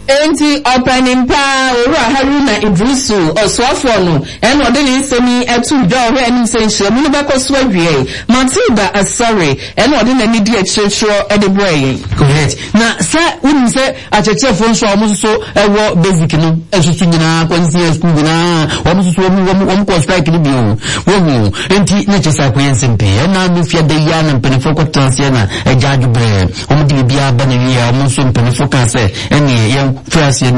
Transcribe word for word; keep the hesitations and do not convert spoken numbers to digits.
enti opening pa ora Haruna Idrisu oswafo no eno ode ni nsemi etu do ho eni nsenhye mu no bekoso awie Matilda Asare eno ode na ni di achechro ede boye correct na sa woni se achechefo nso amuso ewo basic no esusu nyina kwanzi school na amuso wo wo ko strike ni bio wo enti na chesa kwense mpe na no fia de ya na mpenefo ko tansia na ejaju bre o mu di bia ba na wi amuso mpenefo kan se eni ye frase